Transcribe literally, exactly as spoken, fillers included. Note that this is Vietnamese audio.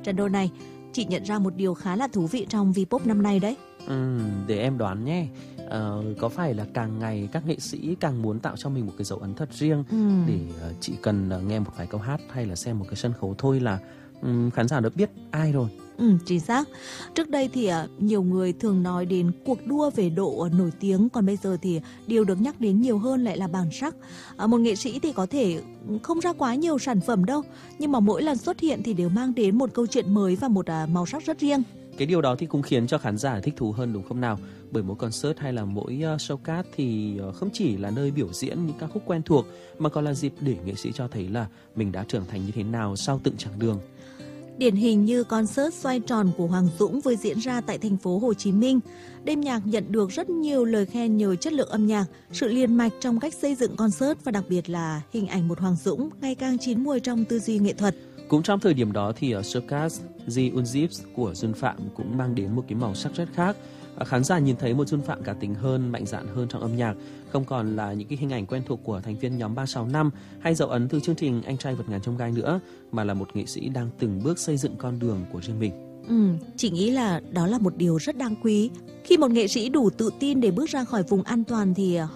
Trận đấu này, chị nhận ra một điều khá là thú vị trong V-pop năm nay đấy. Ừ, để em đoán nhé. Ờ, có phải là càng ngày các nghệ sĩ càng muốn tạo cho mình một cái dấu ấn thật riêng, Ừ. để uh, chỉ cần uh, nghe một vài câu hát hay là xem một cái sân khấu thôi là um, khán giả đã biết ai rồi. Ừ, chính xác. Trước đây thì uh, nhiều người thường nói đến cuộc đua về độ uh, nổi tiếng, còn bây giờ thì điều được nhắc đến nhiều hơn lại là bản sắc. Uh, một nghệ sĩ thì có thể không ra quá nhiều sản phẩm đâu, nhưng mà mỗi lần xuất hiện thì đều mang đến một câu chuyện mới và một uh, màu sắc rất riêng. Cái điều đó thì cũng khiến cho khán giả thích thú hơn đúng không nào? Bởi mỗi concert hay là mỗi uh, showcase thì uh, không chỉ là nơi biểu diễn những ca khúc quen thuộc, mà còn là dịp để nghệ sĩ cho thấy là mình đã trưởng thành như thế nào sau từng chặng đường. Điển hình như concert xoay tròn của Hoàng Dũng vừa diễn ra tại thành phố Hồ Chí Minh. Đêm nhạc nhận được rất nhiều lời khen nhờ chất lượng âm nhạc, sự liền mạch trong cách xây dựng concert và đặc biệt là hình ảnh một Hoàng Dũng ngày càng chín mùi trong tư duy nghệ thuật. Cũng trong thời điểm đó thì uh, showcase The Unzips của Jun Phạm cũng mang đến một cái màu sắc rất khác. Uh, khán giả nhìn thấy một Jun Phạm cá tính hơn, mạnh dạn hơn trong âm nhạc, không còn là những cái hình ảnh quen thuộc của thành viên nhóm ba sáu năm hay dấu ấn từ chương trình Anh Trai Vượt Ngàn Chông Gai nữa, mà là một nghệ sĩ đang từng bước xây dựng con đường của riêng mình. Ừ, chị nghĩ là đó là một điều rất đáng quý. Khi một nghệ sĩ đủ tự tin để bước ra khỏi vùng an toàn thì